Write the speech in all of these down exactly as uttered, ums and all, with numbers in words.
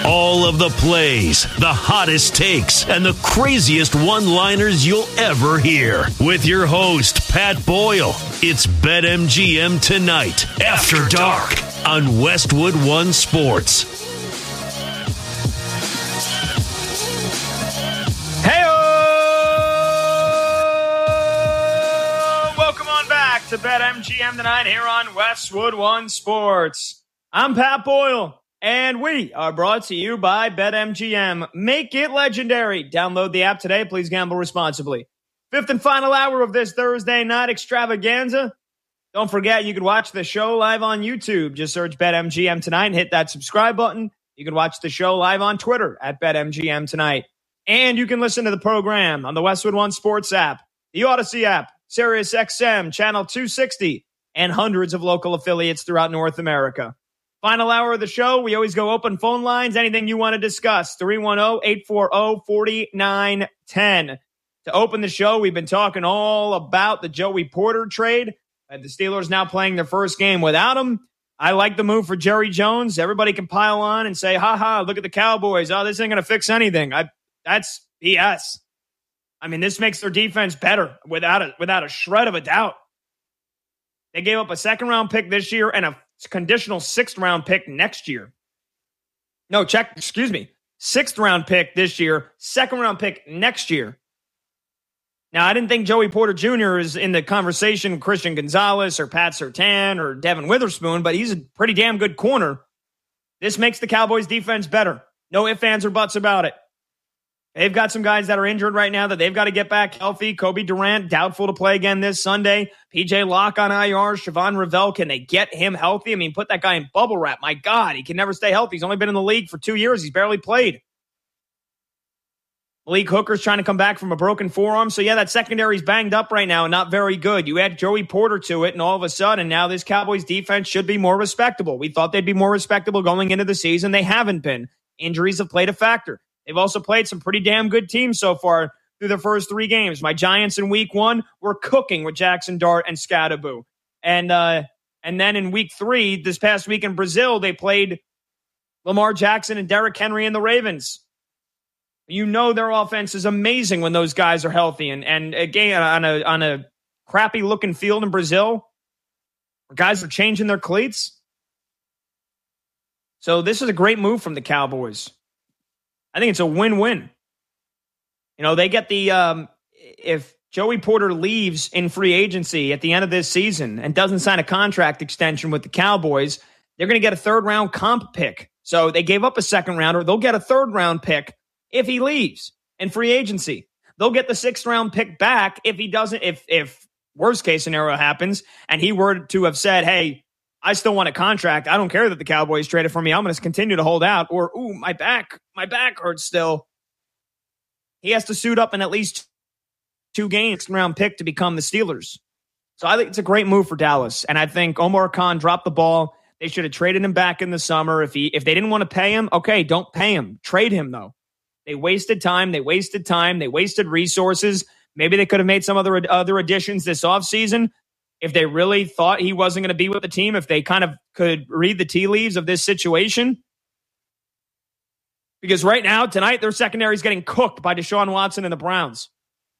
All of the plays, the hottest takes, and the craziest one-liners you'll ever hear. With your host, Pat Boyle. It's BetMGM Tonight, After Dark, on Westwood One Sports. Hey-o! Welcome on back to BetMGM Tonight here on Westwood One Sports. I'm Pat Boyle. And we are brought to you by BetMGM. Make it legendary. Download the app today. Please gamble responsibly. Fifth and final hour of this Thursday night extravaganza. Don't forget, you can watch the show live on YouTube. Just search BetMGM Tonight and hit that subscribe button. You can watch the show live on Twitter at BetMGM Tonight. And you can listen to the program on the Westwood One Sports app, the Odyssey app, Sirius X M, Channel two sixty, and hundreds of local affiliates throughout North America. Final hour of the show, we always go open phone lines. Anything you want to discuss, three one zero, eight four zero, four nine one zero. To open the show, we've been talking all about the Joey Porter trade. And the Steelers now playing their first game without him. I like the move for Jerry Jones. Everybody can pile on and say, ha ha, look at the Cowboys. Oh, this ain't going to fix anything. I, that's B S. I mean, this makes their defense better without a, without a shred of a doubt. They gave up a second-round pick this year and a conditional sixth-round pick next year. No, check, excuse me. Sixth-round pick this year, second-round pick next year. Now, I didn't think Joey Porter Junior is in the conversation with Christian Gonzalez or Pat Surtain or Devin Witherspoon, but he's a pretty damn good corner. This makes the Cowboys' defense better. No ifs, ands, or buts about it. They've got some guys that are injured right now that they've got to get back healthy. Kobe Durant, doubtful to play again this Sunday. P J Locke on I R. Siobhan Revell, can they get him healthy? I mean, put that guy in bubble wrap. My God, he can never stay healthy. He's only been in the league for two years. He's barely played. Malik Hooker's trying to come back from a broken forearm. So, yeah, that secondary's banged up right now and not very good. You add Joey Porter to it, and all of a sudden, now this Cowboys defense should be more respectable. We thought they'd be more respectable going into the season. They haven't been. Injuries have played a factor. They've also played some pretty damn good teams so far through the first three games. My Giants in week one were cooking with Jackson Dart and Scadaboo. And uh, and then in week three, this past week in Brazil, they played Lamar Jackson and Derrick Henry and the Ravens. You know their offense is amazing when those guys are healthy. And, and again, on a, on a crappy-looking field in Brazil, where guys are changing their cleats. So this is a great move from the Cowboys. I think it's a win-win. You know, they get the, um, if Joey Porter leaves in free agency at the end of this season and doesn't sign a contract extension with the Cowboys, they're going to get a third-round comp pick. So they gave up a second-rounder. They'll get a third-round pick if he leaves in free agency. They'll get the sixth-round pick back if he doesn't, if, if worst-case scenario happens, and he were to have said, hey, I still want a contract. I don't care that the Cowboys traded for me. I'm going to continue to hold out. Or, ooh, my back, my back hurts still. He has to suit up in at least two games, round pick to become the Steelers. So I think it's a great move for Dallas. And I think Omar Khan dropped the ball. They should have traded him back in the summer. If he, if they didn't want to pay him, okay, don't pay him. Trade him, though. They wasted time. They wasted time. They wasted resources. Maybe they could have made some other, other additions this offseason. If they really thought he wasn't going to be with the team, if they kind of could read the tea leaves of this situation. Because right now, tonight, their secondary is getting cooked by Deshaun Watson and the Browns.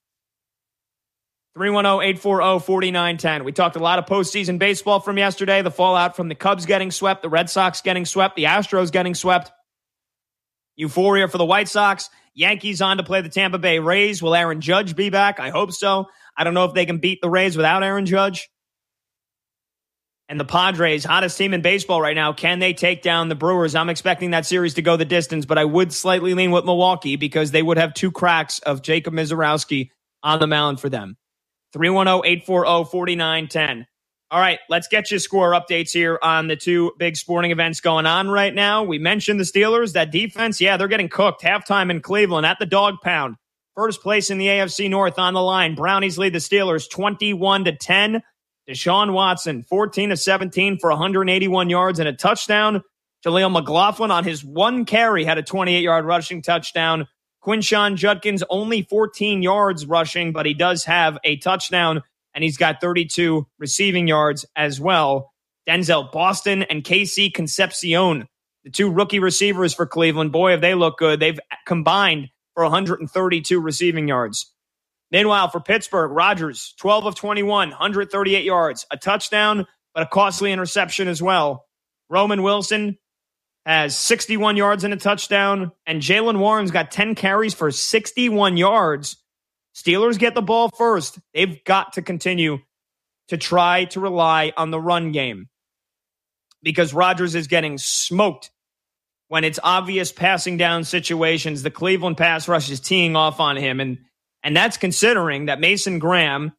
three one zero, eight four zero, four nine one zero. We talked a lot of postseason baseball from yesterday. The fallout from the Cubs getting swept, the Red Sox getting swept, the Astros getting swept. Euphoria for the White Sox. Yankees on to play the Tampa Bay Rays. Will Aaron Judge be back? I hope so. I don't know if they can beat the Rays without Aaron Judge. And the Padres, hottest team in baseball right now. Can they take down the Brewers? I'm expecting that series to go the distance, but I would slightly lean with Milwaukee because they would have two cracks of Jacob Mizorowski on the mound for them. three one zero, eight four zero, four nine one zero. All right, let's get you score updates here on the two big sporting events going on right now. We mentioned the Steelers, that defense. Yeah, they're getting cooked. Halftime in Cleveland at the Dog Pound. First place in the A F C North on the line. Brownies lead the Steelers twenty-one to ten. Deshaun Watson, fourteen of seventeen for one hundred eighty-one yards and a touchdown. Jaleel McLaughlin on his one carry had a twenty-eight-yard rushing touchdown. Quinshon Judkins only fourteen yards rushing, but he does have a touchdown, and he's got thirty-two receiving yards as well. Denzel Boston and K C Concepcion, The two rookie receivers for Cleveland, boy, if they look good. They've combined for one hundred thirty-two receiving yards. Meanwhile, for Pittsburgh, Rodgers, twelve of twenty-one, one hundred thirty-eight yards, a touchdown, but a costly interception as well. Roman Wilson has sixty-one yards and a touchdown, and Jaylen Warren's got ten carries for sixty-one yards. Steelers get the ball first. They've got to continue to try to rely on the run game because Rodgers is getting smoked when it's obvious passing down situations. The Cleveland pass rush is teeing off on him, and And that's considering that Mason Graham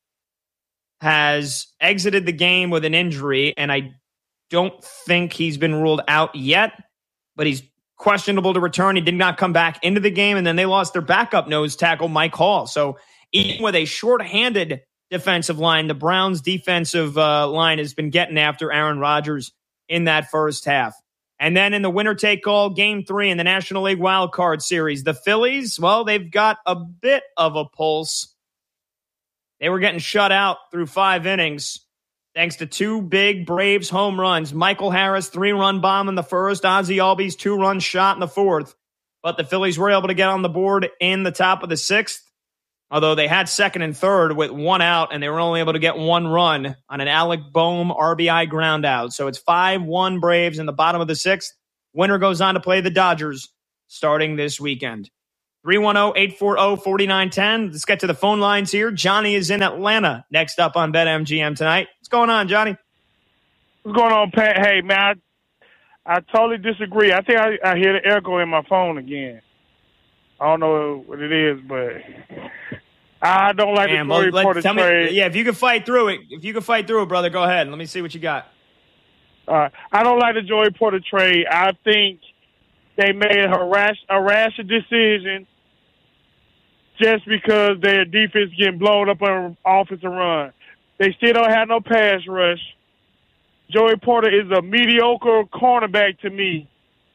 has exited the game with an injury, and I don't think he's been ruled out yet, but he's questionable to return. He did not come back into the game, and then they lost their backup nose tackle, Mike Hall. So even with a shorthanded defensive line, the Browns' defensive uh, line has been getting after Aaron Rodgers in that first half. And then in the winner-take-all game three in the National League Wild Card Series, the Phillies, well, they've got a bit of a pulse. They were getting shut out through five innings thanks to two big Braves home runs. Michael Harris, three-run bomb in the first. Ozzie Albies, two-run shot in the fourth. But the Phillies were able to get on the board in the top of the sixth, although they had second and third with one out, and they were only able to get one run on an Alec Boehm R B I ground out. So it's five one Braves in the bottom of the sixth. Winner goes on to play the Dodgers starting this weekend. three one zero, eight four zero, four nine one zero. Let's get to the phone lines here. Johnny is in Atlanta next up on BetMGM tonight. What's going on, Johnny? What's going on, Pat? Hey, man, I, I totally disagree. I think I, I hear the echo in my phone again. I don't know what it is, but I don't like Man, the Joey well, Porter trade. Me, yeah, if you can fight through it, if you can fight through it, brother, go ahead. Let me see what you got. Uh, I don't like the Joey Porter trade. I think they made a rash, a rash decision just because their defense getting blown up on offensive run. They still don't have no pass rush. Joey Porter is a mediocre cornerback to me.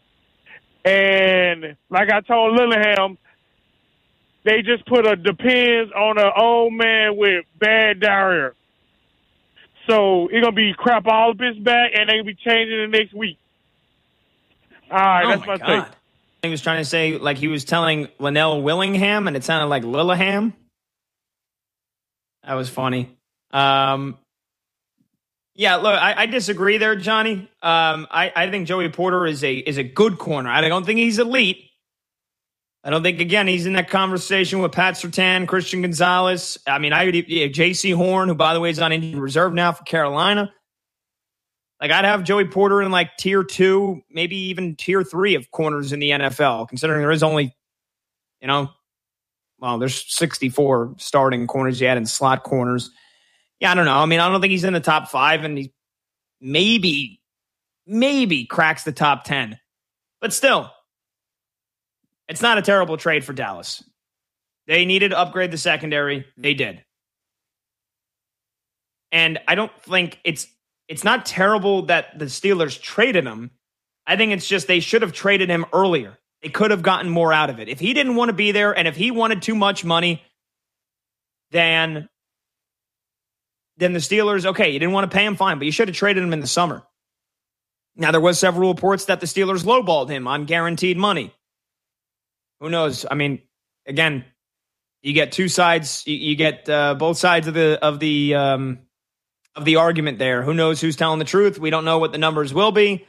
And like I told Lillingham, they just put a depends on an old man with bad diarrhea. So it's going to be crap all of his back, and they'll be changing it next week. All right, oh that's my, my God. take. He was trying to say, like he was telling Linnell Willingham, and it sounded like Lillingham. That was funny. Um, yeah, look, I, I disagree there, Johnny. Um, I, I think Joey Porter is a is a good corner. I don't think he's elite. I don't think, again, he's in that conversation with Pat Surtain, Christian Gonzalez. I mean, I would yeah, J C Horn, who, by the way, is on injured reserve now for Carolina. Like, I'd have Joey Porter in, like, tier two, maybe even tier three of corners in the N F L, considering there is only, you know, well, there's sixty-four starting corners you had in slot corners. Yeah, I don't know. I mean, I don't think he's in the top five, and he maybe, maybe cracks the top ten. But still, it's not a terrible trade for Dallas. They needed to upgrade the secondary. They did. And I don't think it's it's not terrible that the Steelers traded him. I think it's just they should have traded him earlier. They could have gotten more out of it. If he didn't want to be there and if he wanted too much money, then, then the Steelers, okay, you didn't want to pay him, fine, but you should have traded him in the summer. Now, there was several reports that the Steelers lowballed him on guaranteed money. Who knows? I mean, again, you get two sides. You, you get uh, both sides of the of the um, of the argument there. Who knows who's telling the truth? We don't know what the numbers will be.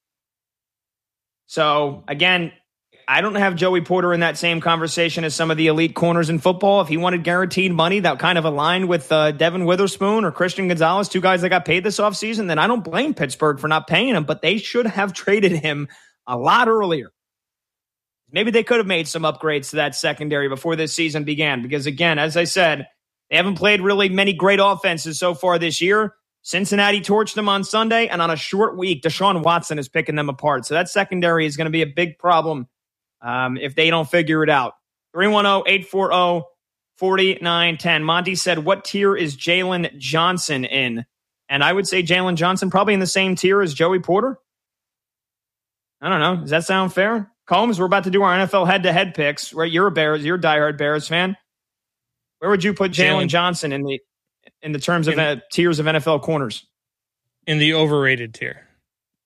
So again, I don't have Joey Porter in that same conversation as some of the elite corners in football. If he wanted guaranteed money that kind of aligned with uh, Devin Witherspoon or Christian Gonzalez, two guys that got paid this offseason, then I don't blame Pittsburgh for not paying him. But they should have traded him a lot earlier. Maybe they could have made some upgrades to that secondary before this season began. Because, again, as I said, they haven't played really many great offenses so far this year. Cincinnati torched them on Sunday, and on a short week, Deshaun Watson is picking them apart. So that secondary is going to be a big problem um, if they don't figure it out. three one zero, eight four zero, four nine one zero. Monty said, what tier is Jalen Johnson in? And I would say Jalen Johnson probably in the same tier as Joey Porter. I don't know. Does that sound fair? Combs, we're about to do our N F L head-to-head picks. Right, you're a Bears, you're a diehard Bears fan. Where would you put Jalen Johnson in the in the terms of in, uh, tiers of N F L corners? In the overrated tier. I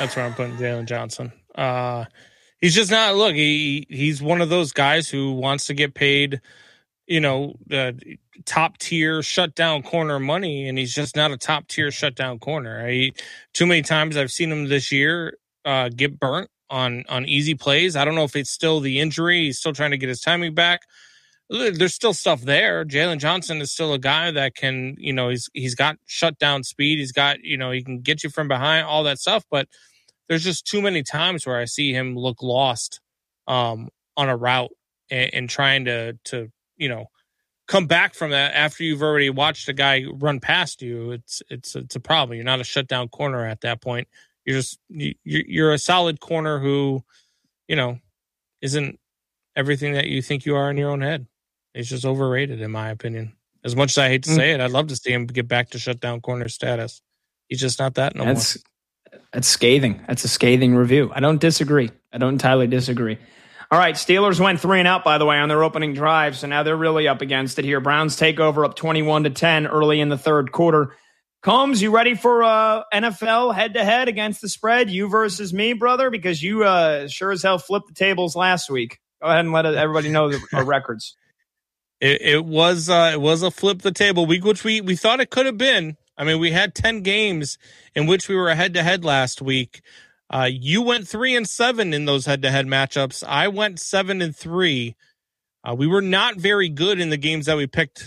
That's where I'm putting Jalen Johnson. Uh, he's just not. Look, he he's one of those guys who wants to get paid, you know, uh, top tier shutdown corner money, and he's just not a top tier shutdown corner. I, too many times I've seen him this year uh, get burnt on on easy plays. I don't know if it's still the injury. He's still trying to get his timing back. There's still stuff there. Jalen Johnson is still a guy that can, you know, he's he's got shutdown speed. He's got, you know, he can get you from behind, all that stuff. But there's just too many times where I see him look lost um, on a route and, and trying to to you know come back from that after you've already watched a guy run past you. It's it's it's a problem. You're not a shutdown corner at that point. You're just you, you're a solid corner who, you know, isn't everything that you think you are in your own head. He's just overrated, in my opinion. As much as I hate to say it, I'd love to see him get back to shutdown corner status. He's just not that no that's, more. That's scathing. That's a scathing review. I don't disagree. I don't entirely disagree. All right, Steelers went three and out, by the way, on their opening drive, so now they're really up against it here. Browns take over up twenty-one to ten early in the third quarter. Combs, you ready for uh, N F L head-to-head against the spread? You versus me, brother, because you uh, sure as hell flipped the tables last week. Go ahead and let everybody know the, our records. It, it was uh, it was a flip the table week, which we, we thought it could have been. I mean, we had ten games in which we were head to head last week. Uh, you went three and seven in those head to head matchups. I went seven and three. Uh, we were not very good in the games that we picked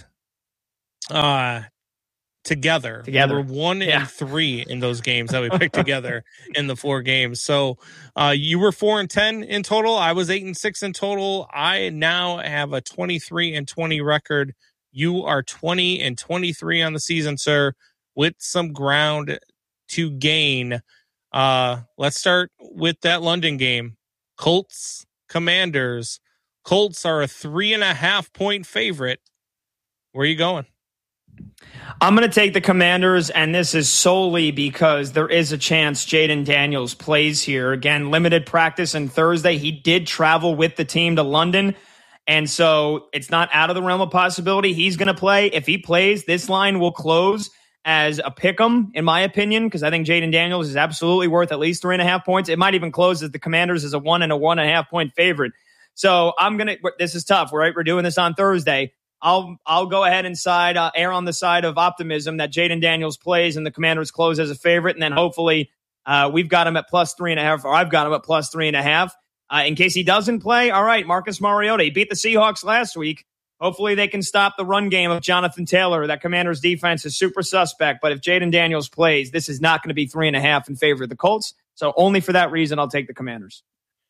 uh, together. Together, we were one yeah. and three in those games that we picked together in the four games. So uh, you were four and ten in total. I was eight and six in total. I now have a twenty-three and twenty record. You are twenty and twenty-three on the season, sir, with some ground to gain. Uh, let's start with that London game. Colts, Commanders. Colts are a three and a half point favorite. Where are you going? I'm going to take the Commanders, and this is solely because there is a chance Jaden Daniels plays here. Again, limited practice on Thursday. He did travel with the team to London, and so it's not out of the realm of possibility he's going to play. If he plays, this line will close as a pick'em, in my opinion, because I think Jaden Daniels is absolutely worth at least three and a half points. It might even close as the Commanders as a one and a one and a half point favorite. So I'm going to, this is tough, right? We're doing this on Thursday. I'll I'll go ahead and side uh, err on the side of optimism that Jaden Daniels plays and the Commanders close as a favorite, and then hopefully uh, we've got him at plus three and a half, or I've got him at plus three and a half. Uh, in case he doesn't play, all right, Marcus Mariota, he beat the Seahawks last week. Hopefully they can stop the run game of Jonathan Taylor. That Commanders defense is super suspect, but if Jaden Daniels plays, this is not going to be three and a half in favor of the Colts. So only for that reason, I'll take the Commanders.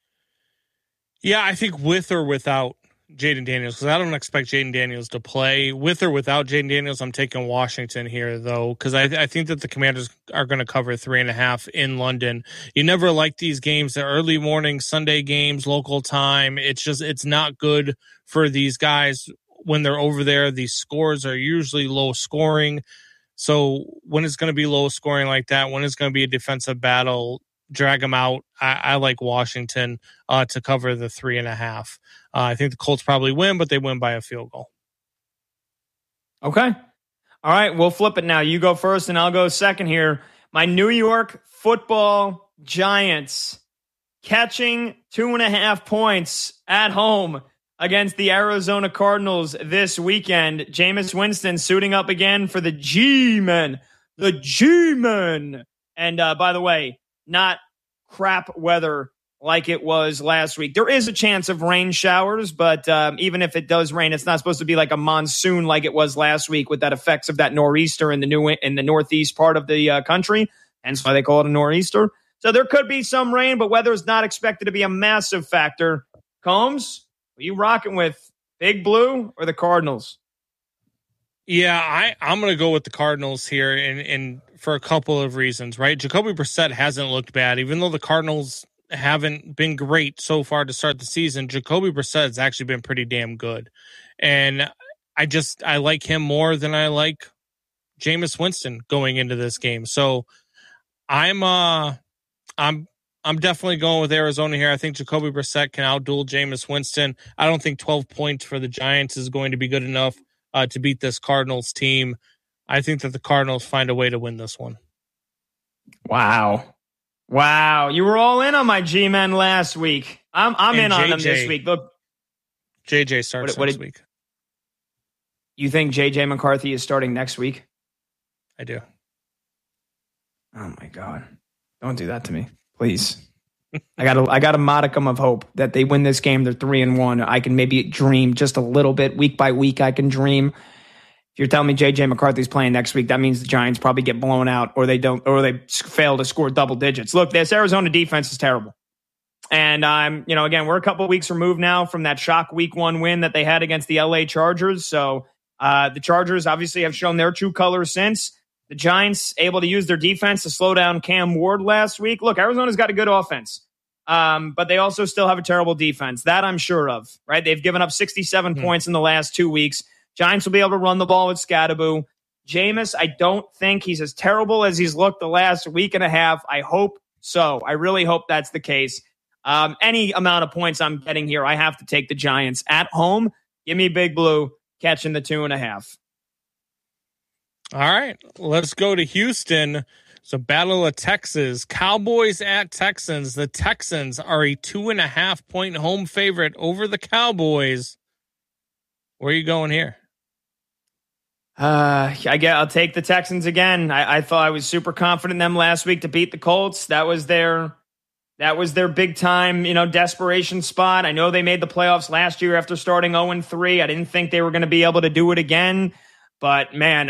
Yeah, I think with or without Jaden Daniels, because I don't expect Jaden Daniels to play. With or without Jaden Daniels, I'm taking Washington here, though, because I, I think that the Commanders are going to cover three and a half in London. You never like these games, the early morning Sunday games, local time. It's just, it's not good for these guys when they're over there. These scores are usually low scoring. So when it's going to be low scoring like that, when it's going to be a defensive battle, drag them out. I, I like Washington uh, to cover the three and a half. Uh, I think the Colts probably win, but they win by a field goal. Okay. All right, we'll flip it now. You go first and I'll go second here. My New York Football Giants catching two and a half points at home against the Arizona Cardinals this weekend. Jameis Winston suiting up again for the G-Men. The G-Men. And uh, by the way, not crap weather like it was last week. There is a chance of rain showers, but um, even if it does rain, it's not supposed to be like a monsoon like it was last week with that effects of that nor'easter in the new in the northeast part of the uh, country. Hence why they call it a nor'easter. So there could be some rain, but weather is not expected to be a massive factor. Combs, are you rocking with Big Blue or the Cardinals? Yeah, I, I'm going to go with the Cardinals here, and, and for a couple of reasons, right? Jacoby Brissett hasn't looked bad, even though the Cardinals haven't been great so far to start the season. Jacoby Brissett has actually been pretty damn good. And I just, I like him more than I like Jameis Winston going into this game. So I'm, uh, I'm, I'm definitely going with Arizona here. I think Jacoby Brissett can outduel Jameis Winston. I don't think twelve points for the Giants is going to be good enough uh, to beat this Cardinals team. I think that the Cardinals find a way to win this one. Wow. Wow, you were all in on my G-men last week. I'm I'm And in on J J, them this week. Look, J J starts what, what next did, week. You think J J McCarthy is starting next week? I do. Oh my God! Don't do that to me, please. I got a I got a modicum of hope that they win this game. They're three and one. I can maybe dream just a little bit week by week. I can dream. If you're telling me J J McCarthy's playing next week, that means the Giants probably get blown out, or they don't, or they fail to score double digits. Look, this Arizona defense is terrible, and I'm, you know, again, we're a couple of weeks removed now from that shock week one win that they had against the L A Chargers. So uh, the Chargers obviously have shown their true colors since. The Giants able to use their defense to slow down Cam Ward last week. Look, Arizona's got a good offense, um, but they also still have a terrible defense. That I'm sure of, right? They've given up sixty-seven mm-hmm. points in the last two weeks. Giants will be able to run the ball with Scadaboo. Jameis, I don't think he's as terrible as he's looked the last week and a half. I hope so. I really hope that's the case. Um, any amount of points I'm getting here, I have to take the Giants at home. Give me Big Blue catching the two and a half. All right, let's go to Houston. So Battle of Texas, Cowboys at Texans. The Texans are a two and a half point home favorite over the Cowboys. Where are you going here? Uh, I get. I'll take the Texans again. I, I thought I was super confident in them last week to beat the Colts. That was their, that was their big time, you know, desperation spot. I know they made the playoffs last year after starting oh and three. I didn't think they were going to be able to do it again, but man.